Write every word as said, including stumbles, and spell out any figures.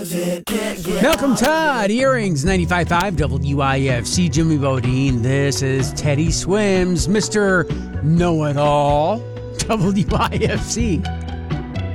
Malcolm Todd, Earrings, ninety-five point five W I F C, Jimmy Bodine. This is Teddy Swims, Mister Know-It-All, W I F C.